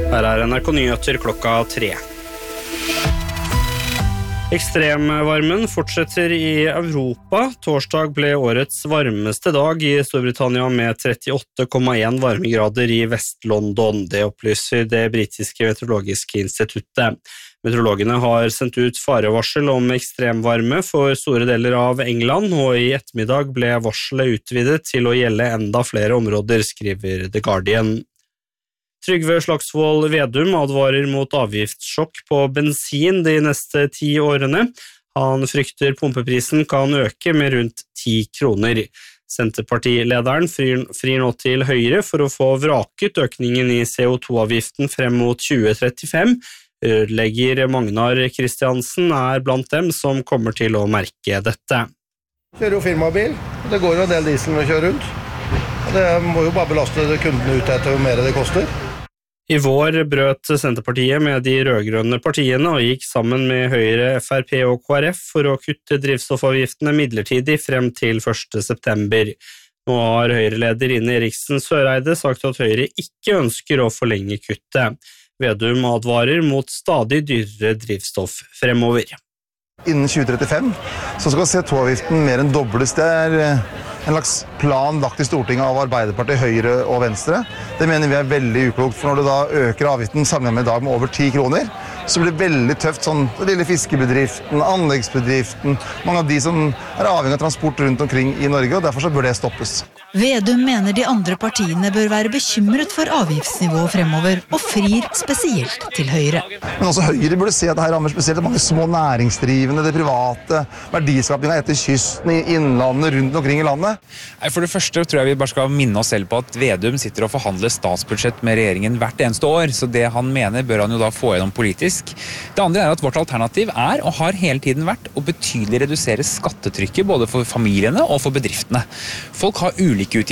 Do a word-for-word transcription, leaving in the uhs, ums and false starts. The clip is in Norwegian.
Her er N R K Nyheter klokka tre. Ekstremvarmen fortsetter i Europa. Torsdag ble årets varmeste dag i Storbritannia med trettiåtte komma en varmegrader i Vest-London. Det opplyser det britiske meteorologiske instituttet. Meteorologene har sendt ut farevarsel om ekstremvarme for store deler av England, og i ettermiddag ble varselet utvidet til å gjelde enda flere områder, skriver The Guardian. Trygve Slagsvold Vedum advarer mot avgiftssjokk på bensin de neste ti årene. Han frykter pumpeprisen kan øke med rundt ti kroner. Senterpartilederen frir, frir nå til Høyre for å få vraket økningen i C O to avgiften frem mot tjue trettifem. Rørlegger Magnar Kristiansen er blant dem som kommer til å merke dette. Kjører jo firmabil, det går jo en del diesel med å kjøre rundt. Det må jo bare belaste kundene ut etter hvor mer det koster. I vår brøt Senterpartiet med de rødgrønne partiene og gikk sammen med Høyre, F R P og K R F for å kutte drivstoffavgiftene midlertidig frem til første september. Nå har Høyre-leder Ine Eriksen Søreide sagt at Høyre ikke ønsker å forlenge kuttet. Vedum advarer mot stadig dyrere drivstoff fremover. Innen tjue trettifem så skal C O to-avgiften mer enn dobles. Det er en slags plan lagt i Stortinget av Arbeiderpartiet, Høyre og Venstre. Det mener vi er veldig uklokt, for når du da øker avgiften sammenlignet med i dag med over ti kroner, så blir det veldig tøft, sånn den lille fiskebedriften, anleggsbedriften, mange av de som er avhengig av transport rundt omkring i Norge, og derfor så bør det stoppes. Vedum mener de andre partiene bør være bekymret for avgiftsnivået fremover, og frir spesielt til Høyre. Men også Høyre burde se at det her rammer spesielt mange små næringsdrivende, det private, verdiskapningen etter kysten, i innlandet, rundt omkring i landet. For det første tror jeg vi bare skal minne oss selv på at Vedum sitter og forhandler statsbudsjett med regjeringen hvert eneste år, så det han mener bør han jo da få gjennom politisk. Det andre er at vårt alternativ er, og har hele tiden vært, å betydelig redusere skattetrykket både for familiene og for bedriftene. Folk har ulike utgifter